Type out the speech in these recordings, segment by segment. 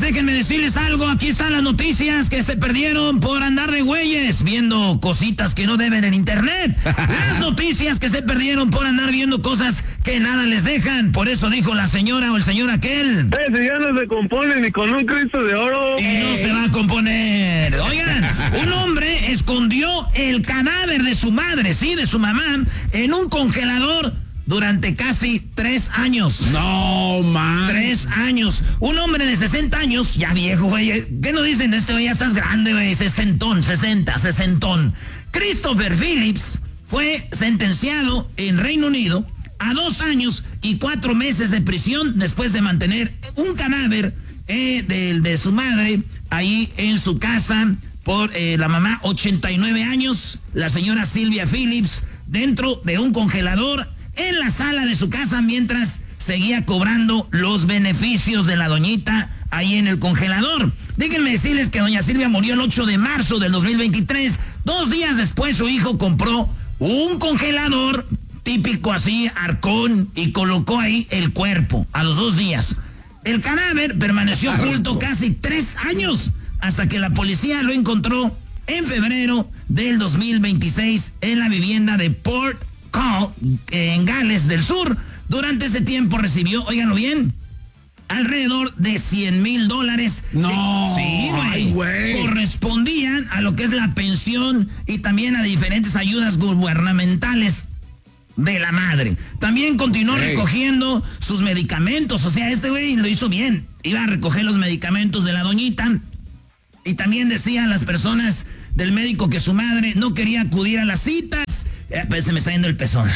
déjenme decirles algo. Aquí están las noticias que se perdieron por andar de güeyes viendo cositas que no deben en internet. Las noticias que se perdieron por andar viendo cosas que nada les dejan. Por eso dijo la señora o el señor aquel. Si ya no se compone ni con un Cristo de oro. Y no se va a componer. Oigan, un hombre escondió el cadáver de su madre, sí, de su mamá, en un congelador durante casi 3 años. No, man. 3 años. Un hombre de 60 años, ya viejo, güey. ¿Qué nos dicen de este güey? Ya estás grande, güey. 60. Christopher Phillips fue sentenciado en Reino Unido a 2 años y 4 meses de prisión después de mantener un cadáver de su madre ahí en su casa por la mamá, 89 años, la señora Sylvia Phillips, dentro de un congelador en la sala de su casa mientras seguía cobrando los beneficios de la doñita ahí en el congelador. Déjenme decirles que doña Silvia murió el 8 de marzo del 2023. 2 días después su hijo compró un congelador típico así, arcón, y colocó ahí el cuerpo a los 2 días. El cadáver permaneció oculto casi 3 años hasta que la policía lo encontró en febrero del 2026 en la vivienda de Port Call, en Gales del Sur. Durante ese tiempo recibió, óiganlo bien, alrededor de $100,000. No. Sí, güey. Correspondían a lo que es la pensión y también a diferentes ayudas gubernamentales de la madre. También continuó recogiendo sus medicamentos. O sea, este güey lo hizo bien. Iba a recoger los medicamentos de la doñita. Y también decía a las personas del médico que su madre no quería acudir a las citas. Pues se me está yendo el pezón.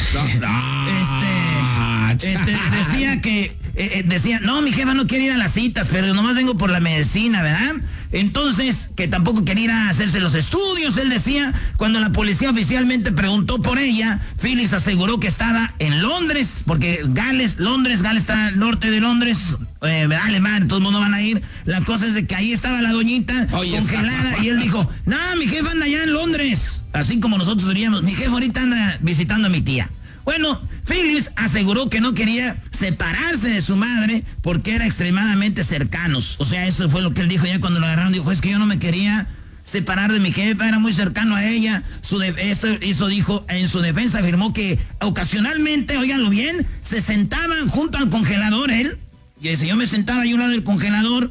Decía que, no, mi jefa no quiere ir a las citas, pero nomás vengo por la medicina, ¿verdad? Entonces, que tampoco quería ir a hacerse los estudios. Él decía, cuando la policía oficialmente preguntó por ella, Phillips aseguró que estaba en Londres, porque Gales está al norte de Londres, alemán, todo el mundo van a ir. La cosa es de que ahí estaba la doñita congelada, y él dijo, no, mi jefa anda allá en Londres, así como nosotros diríamos, mi jefa ahorita anda visitando a mi tía. Bueno, Phillips aseguró que no quería separarse de su madre porque eran extremadamente cercanos. O sea, eso fue lo que él dijo ya cuando lo agarraron. Dijo, es que yo no me quería separar de mi jefa, era muy cercano a ella. Eso dijo, en su defensa afirmó que ocasionalmente, óiganlo bien, se sentaban junto al congelador él. Y dice, yo me sentaba ahí a un lado del congelador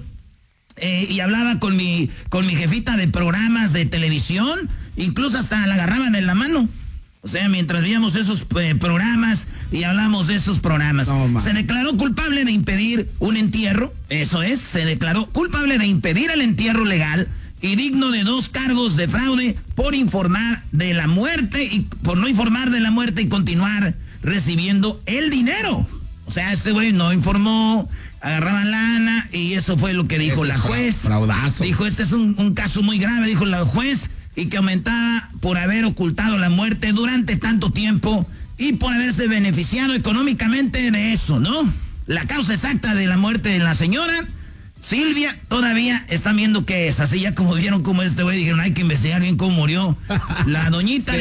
y hablaba con mi jefita de programas de televisión. Incluso hasta la agarraban en la mano. O sea, mientras veíamos esos programas y hablamos de esos programas. No, se declaró culpable de impedir un entierro. Eso es, se declaró culpable de impedir el entierro legal y digno de 2 cargos de fraude por informar de la muerte y por no informar de la muerte y continuar recibiendo el dinero. O sea, este güey no informó, agarraban lana y eso fue lo que dijo la juez. Fraudazo. Dijo, este es un caso muy grave, dijo la juez, y que aumentaba por haber ocultado la muerte durante tanto tiempo y por haberse beneficiado económicamente de eso, ¿no? La causa exacta de la muerte de la señora Silvia todavía están viendo qué es. Así ya como vieron cómo este güey, dijeron, hay que investigar bien cómo murió la doñita.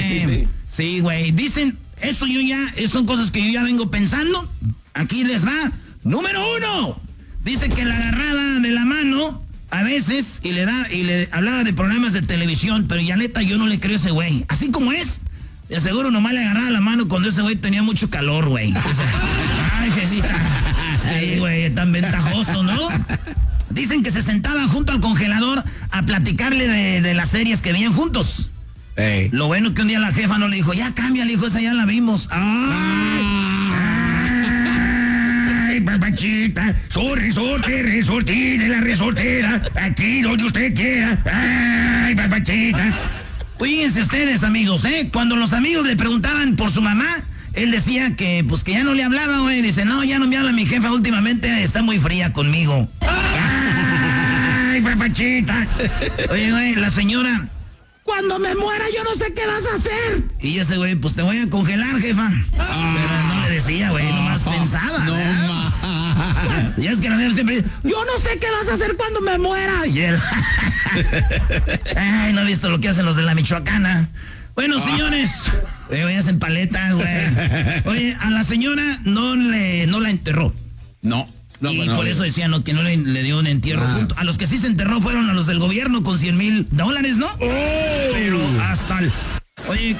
Sí, güey. Dicen, son cosas que yo ya vengo pensando. Aquí les va. Número 1. Dice que la agarrada de la mano a veces y le hablaba de programas de televisión, pero ya neta yo no le creo a ese güey. Así como es, de seguro nomás le agarraba la mano cuando ese güey tenía mucho calor, güey. O sea, ay, Jesita. Sí, güey, tan ventajoso, ¿no? Dicen que se sentaban junto al congelador a platicarle de las series que veían juntos. Lo bueno que un día la jefa no le dijo, ya cámbiale, hijo, esa ya la vimos. Ay, papachita, resortí de la resortera, aquí donde usted quiera. Ay, papachita. Fíjense ustedes, amigos, cuando los amigos le preguntaban por su mamá, él decía que pues que ya no le hablaba, güey. Dice, no, ya no me habla mi jefa últimamente, está muy fría conmigo. Ay, papachita. Oye, güey, la señora, cuando me muera yo no sé qué vas a hacer. Y ese güey, pues te voy a congelar, jefa. Pero no le decía, güey, nomás pensaba. Y es que la jefa siempre dice, yo no sé qué vas a hacer cuando me muera. Y él, ay, no he visto lo que hacen los de la Michoacana. Bueno, señores, hoy hacen paletas, güey. Oye, a la señora no la enterró. No. No, y bueno, por eso decía que no le dio un entierro junto. A los que sí se enterró fueron a los del gobierno con $100,000, ¿no? Pero hasta el... Oye,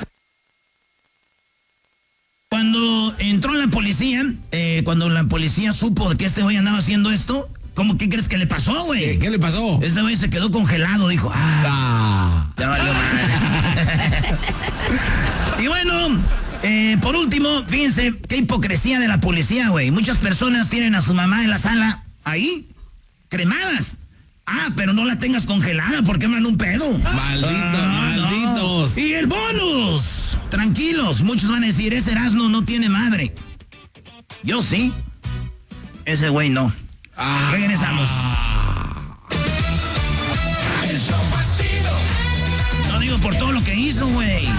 cuando entró la policía, cuando la policía supo que este güey andaba haciendo esto, ¿qué crees que le pasó, güey? ¿Qué le pasó? Este güey se quedó congelado, dijo, ya valió madre. Y bueno, por último, fíjense qué hipocresía de la policía, güey. Muchas personas tienen a su mamá en la sala, ahí, cremadas. Pero no la tengas congelada, porque queman un pedo. Malditos. No. Y el bonus. Tranquilos, muchos van a decir, ese Erasmo no tiene madre. Yo sí. Ese güey no. Regresamos. No digo por todo lo que hizo, güey.